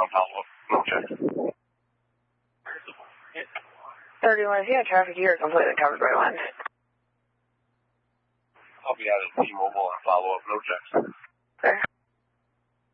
follow-up. No checks. 31, if you have traffic, you are completely covered by lines. I'll be out at T-Mobile on follow-up. No checks. Okay.